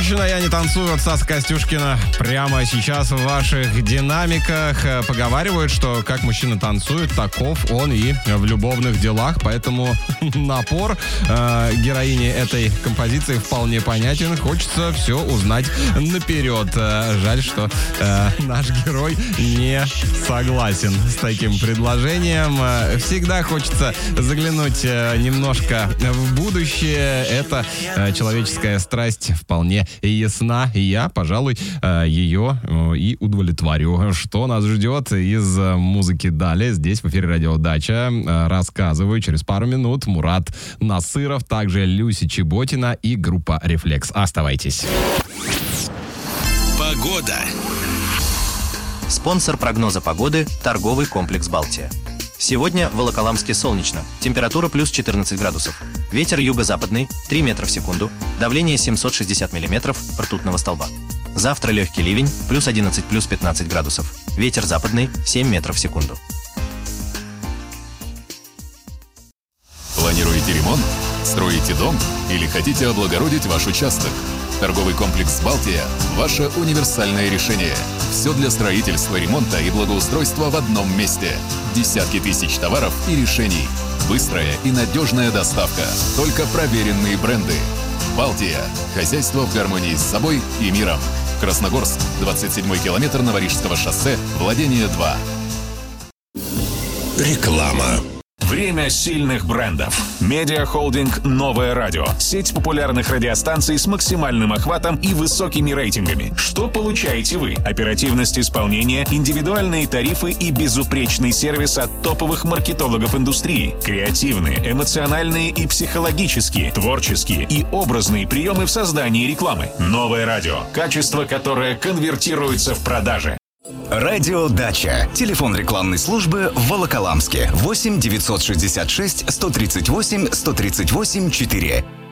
«Женщина, я не танцую» от Стаса Костюшкина прямо сейчас в ваших динамиках. Поговаривают, что как мужчина танцует, таков он и в любовных делах. Поэтому напор героини этой композиции вполне понятен. Хочется все узнать наперед. Жаль, что наш герой не согласен с таким предложением. Всегда хочется заглянуть немножко в будущее. Это человеческая страсть вполне ясна. И я, пожалуй, ее и удовлетворю. Что нас ждет из музыки далее? Здесь в эфире «Радио Дача» рассказываю через пару минут. Мурат Насыров, также Люся Чеботина и группа «Рефлекс». Оставайтесь. Погода. Спонсор прогноза погоды – торговый комплекс «Балтия». Сегодня в Волоколамске солнечно. Температура плюс 14 градусов. Ветер юго-западный 3 метра в секунду. Давление 760 миллиметров ртутного столба. Завтра легкий ливень плюс 11 плюс 15 градусов. Ветер западный 7 метров в секунду. Планируете ремонт? Строите дом? Или хотите облагородить ваш участок? Торговый комплекс «Балтия» – ваше универсальное решение. Все для строительства, ремонта и благоустройства в одном месте. Десятки тысяч товаров и решений. Быстрая и надежная доставка. Только проверенные бренды. «Балтия» – хозяйство в гармонии с собой и миром. Красногорск, 27-й километр Новорижского шоссе, владение 2. Реклама. Время сильных брендов. Медиахолдинг «Новое радио». Сеть популярных радиостанций с максимальным охватом и высокими рейтингами. Что получаете вы? Оперативность исполнения, индивидуальные тарифы и безупречный сервис от топовых маркетологов индустрии. Креативные, эмоциональные и психологические, творческие и образные приемы в создании рекламы. «Новое радио». Качество, которое конвертируется в продажи. Радио Дача. Телефон рекламной службы в Волоколамске. 8 966 138 138 4.